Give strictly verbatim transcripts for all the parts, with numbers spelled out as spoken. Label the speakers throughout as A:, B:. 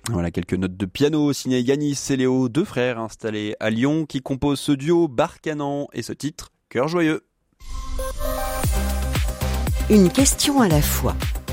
A: Voilà quelques notes de piano signées Yanis et Léo, deux frères installés à Lyon qui composent ce duo Barcanan et ce titre Cœur joyeux.
B: Une question à la fois.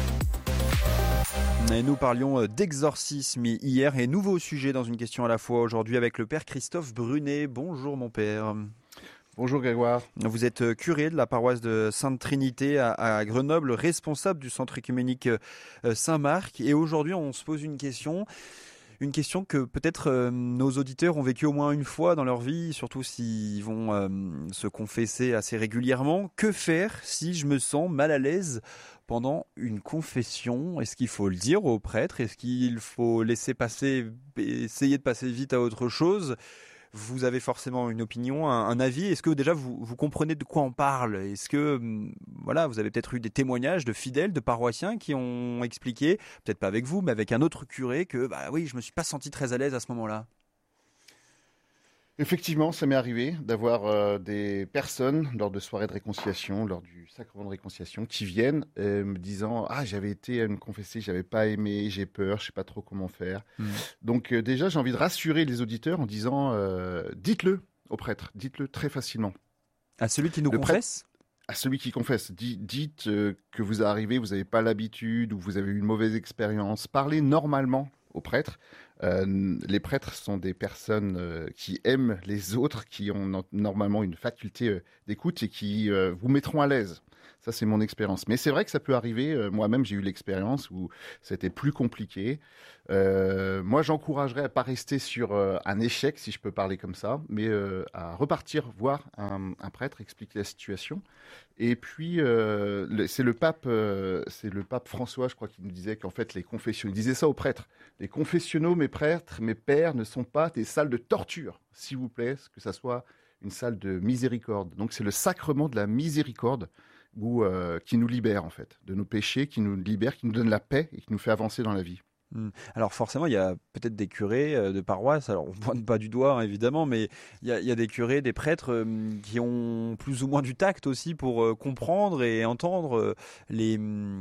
A: Et nous parlions d'exorcisme hier et nouveau sujet dans une question à la fois aujourd'hui avec le père Christophe Brunet. Bonjour mon père.
C: Bonjour Grégoire.
A: Vous êtes curé de la paroisse de Sainte-Trinité à, à Grenoble, responsable du centre œcuménique Saint-Marc. Et aujourd'hui, on se pose une question, une question que peut-être euh, nos auditeurs ont vécu au moins une fois dans leur vie, surtout s'ils vont euh, se confesser assez régulièrement. Que faire si je me sens mal à l'aise pendant une confession? Est-ce qu'il faut le dire au prêtre? Est-ce qu'il faut laisser passer, essayer de passer vite à autre chose? Vous avez forcément une opinion, un, un avis. Est-ce que déjà vous, vous comprenez de quoi on parle? Est-ce que voilà, vous avez peut-être eu des témoignages de fidèles, de paroissiens qui ont expliqué, peut-être pas avec vous, mais avec un autre curé, que bah oui, je me suis pas senti très à l'aise à ce moment-là?
C: Effectivement, ça m'est arrivé d'avoir euh, des personnes lors de soirées de réconciliation, lors du sacrement de réconciliation, qui viennent euh, me disant « Ah, j'avais été à me confesser, j'avais pas aimé, j'ai peur, je sais pas trop comment faire. Mmh. » Donc euh, déjà, j'ai envie de rassurer les auditeurs en disant euh, « Dites-le au prêtre, dites-le très facilement. »
A: À celui qui nous
C: Le
A: confesse?
C: À celui qui confesse. Dites, dites euh, que vous arrivez, vous n'avez pas l'habitude ou vous avez eu une mauvaise expérience. Parlez normalement au prêtre. Euh, les prêtres sont des personnes euh, qui aiment les autres, qui ont no- normalement une faculté euh, d'écoute et qui euh, vous mettront à l'aise. Ça, c'est mon expérience. Mais c'est vrai que ça peut arriver. Euh, moi-même, j'ai eu l'expérience où c'était plus compliqué. Euh, moi, j'encouragerais à ne pas rester sur euh, un échec, si je peux parler comme ça, mais euh, à repartir voir un, un prêtre, expliquer la situation. Et puis, euh, le, c'est, le pape, euh, c'est le pape François, je crois, qui nous disait qu'en fait, les confessions, il disait ça aux prêtres, les confessionnaux, mes prêtres, mes pères, ne sont pas des salles de torture, s'il vous plaît, que ça soit une salle de miséricorde. Donc, c'est le sacrement de la miséricorde où, euh, qui nous libère, en fait, de nos péchés, qui nous libère, qui nous donne la paix et qui nous fait avancer dans la vie.
A: Alors forcément, il y a peut-être des curés de paroisse, alors on ne pointe pas du doigt hein, évidemment, mais il y, a, il y a des curés, des prêtres euh, qui ont plus ou moins du tact aussi pour euh, comprendre et entendre les,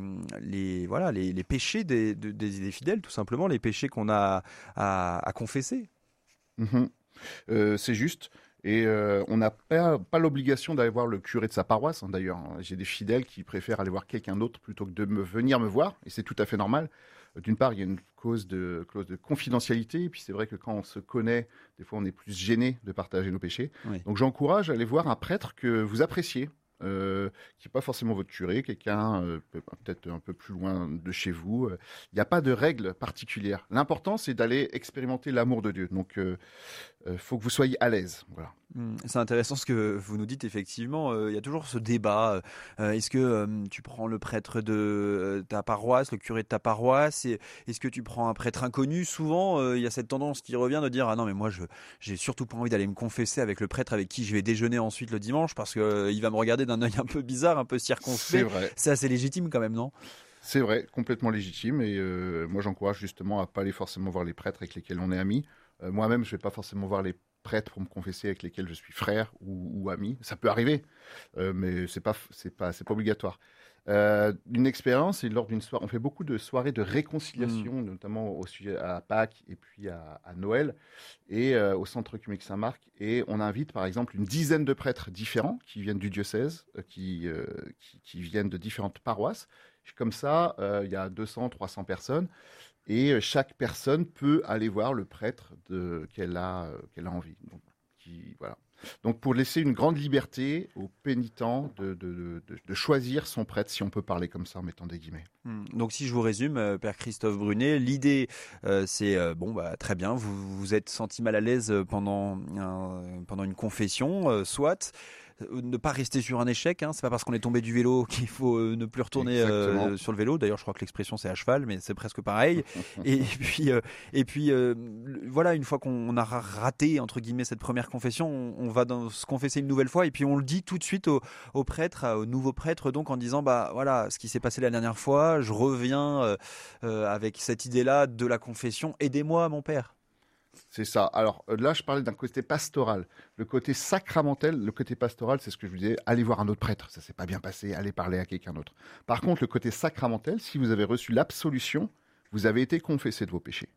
A: les, voilà, les, les péchés des, des, des fidèles, tout simplement, les péchés qu'on a à, à confesser.
C: Mmh. Euh, c'est juste. Et euh, on n'a pas, pas l'obligation d'aller voir le curé de sa paroisse, hein, d'ailleurs. J'ai des fidèles qui préfèrent aller voir quelqu'un d'autre plutôt que de me, venir me voir, et c'est tout à fait normal. D'une part, il y a une cause de, clause de confidentialité, et puis c'est vrai que quand on se connaît, des fois on est plus gêné de partager nos péchés. Oui. Donc j'encourage à aller voir un prêtre que vous appréciez, euh, qui n'est pas forcément votre curé, quelqu'un euh, peut-être un peu plus loin de chez vous. Il n'y a pas de règle particulière. L'important, c'est d'aller expérimenter l'amour de Dieu. Donc, il euh, euh, faut que vous soyez à l'aise. Voilà.
A: C'est intéressant ce que vous nous dites, effectivement. Il euh, y a toujours ce débat. Euh, est-ce que euh, tu prends le prêtre de euh, ta paroisse, le curé de ta paroisse, et est-ce que tu prends un prêtre inconnu? Souvent, il euh, y a cette tendance qui revient de dire « Ah non, mais moi, je j'ai surtout pas envie d'aller me confesser avec le prêtre avec qui je vais déjeuner ensuite le dimanche parce qu'il euh, va me regarder d'un œil un peu bizarre, un peu circonspect. »
C: C'est vrai.
A: C'est assez légitime quand même, non?
C: C'est vrai, complètement légitime. Et euh, moi, j'encourage justement à pas aller forcément voir les prêtres avec lesquels on est amis. Euh, moi-même, je vais pas forcément voir les prêtres pour me confesser avec lesquels je suis frère ou, ou ami. Ça peut arriver, euh, mais c'est pas, c'est pas, c'est pas obligatoire. Euh, une expérience, c'est lors d'une soirée. On fait beaucoup de soirées de réconciliation, mmh. notamment au sujet à Pâques et puis à, à Noël et euh, au centre œcuménique Saint-Marc. Et on invite par exemple une dizaine de prêtres différents qui viennent du diocèse, euh, qui, euh, qui, qui viennent de différentes paroisses. Comme ça, il euh, y a deux cents, trois cents personnes. Et chaque personne peut aller voir le prêtre de, qu'elle, a, euh, qu'elle a envie. Donc, qui, voilà. Donc, pour laisser une grande liberté aux pénitents de, de, de, de choisir son prêtre, si on peut parler comme ça en mettant des guillemets.
A: Donc, si je vous résume, euh, Père Christophe Brunet, l'idée, euh, c'est, euh, bon, bah, très bien, vous vous êtes senti mal à l'aise pendant, un, pendant une confession, euh, soit... ne pas rester sur un échec, hein. C'est pas parce qu'on est tombé du vélo qu'il faut euh, ne plus retourner euh, sur le vélo. D'ailleurs, je crois que l'expression c'est à cheval, mais c'est presque pareil. et puis, euh, et puis euh, voilà, une fois qu'on a raté entre guillemets cette première confession, on, on va dans, se confesser une nouvelle fois et puis on le dit tout de suite au, au prêtre, au nouveau prêtre, donc en disant bah voilà, ce qui s'est passé la dernière fois, je reviens euh, euh, avec cette idée-là de la confession. Aidez-moi, mon père.
C: C'est ça. Alors là, je parlais d'un côté pastoral. Le côté sacramentel, le côté pastoral, c'est ce que je vous disais, allez voir un autre prêtre, ça s'est pas bien passé, allez parler à quelqu'un d'autre. Par contre, le côté sacramentel, si vous avez reçu l'absolution, vous avez été confessé de vos péchés.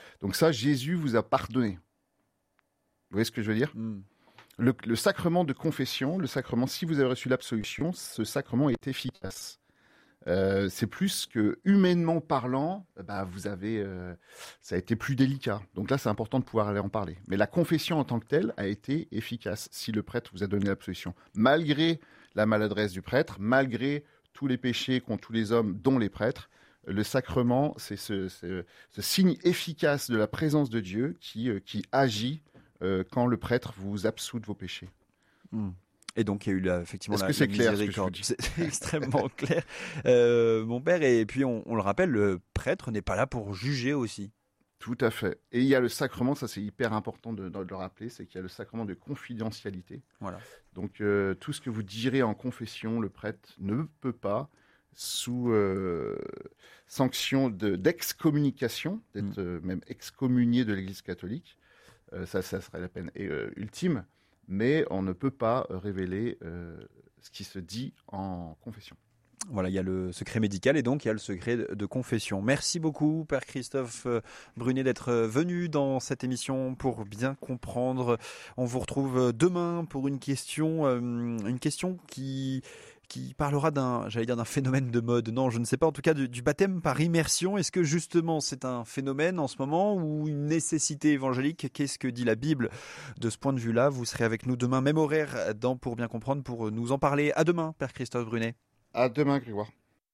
C: Donc ça, Jésus vous a pardonné. Vous voyez ce que je veux dire ?
A: Mm.
C: le, le sacrement de confession, le sacrement, si vous avez reçu l'absolution, ce sacrement est efficace. Euh, c'est plus que humainement parlant, bah, vous avez, euh, ça a été plus délicat. Donc là, c'est important de pouvoir aller en parler. Mais la confession en tant que telle a été efficace si le prêtre vous a donné l'absolution. Malgré la maladresse du prêtre, malgré tous les péchés qu'ont tous les hommes, dont les prêtres, le sacrement, c'est ce, ce, ce signe efficace de la présence de Dieu qui, euh, qui agit euh, quand le prêtre vous absout de vos péchés.
A: Mm. Et donc, il y a eu là, effectivement
C: Est-ce
A: la,
C: que c'est
A: la
C: clair,
A: miséricorde.
C: ce que je vous dis ?
A: C'est extrêmement clair, euh, mon père. Et puis, on, on le rappelle, le prêtre n'est pas là pour juger aussi.
C: Tout à fait. Et il y a le sacrement, ça c'est hyper important de, de le rappeler, c'est qu'il y a le sacrement de confidentialité.
A: Voilà.
C: Donc, euh, tout ce que vous direz en confession, le prêtre ne peut pas, sous euh, sanction de, d'excommunication, d'être
A: Mm.
C: euh, même excommunié de l'Église catholique, euh, ça, ça serait la peine euh, ultime, mais on ne peut pas euh, révéler euh, ce qui se dit en confession.
A: Voilà, il y a le secret médical et donc il y a le secret de, de confession. Merci beaucoup, Père Christophe euh, Brunet, d'être venu dans cette émission pour bien comprendre. On vous retrouve demain pour une question, euh, une question qui... qui parlera d'un, j'allais dire d'un phénomène de mode. Non, je ne sais pas, en tout cas du, du baptême par immersion. Est-ce que justement c'est un phénomène en ce moment ou une nécessité évangélique ? Qu'est-ce que dit la Bible de ce point de vue-là ? Vous serez avec nous demain, même horaire, dans Pour bien comprendre, pour nous en parler. À demain, Père Christophe Brunet.
C: À demain, Grégoire.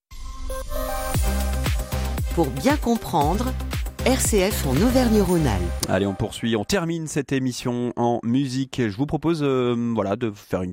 B: Pour bien comprendre, R C F en Auvergne-Rhône-Alpes.
A: Allez, on poursuit, on termine cette émission en musique. Je vous propose euh, voilà, de faire une